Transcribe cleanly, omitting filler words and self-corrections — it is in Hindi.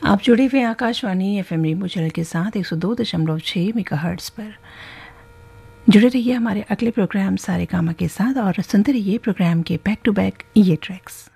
आप जुड़े हुए आकाशवाणी एफएम रेनबो चैनल के साथ 102.6 मेगाहर्ट्ज़ पर। जुड़े रहिए हमारे अगले प्रोग्राम सारे कामा के साथ और सुनते रहिए प्रोग्राम के बैक टू बैक ये ट्रैक्स।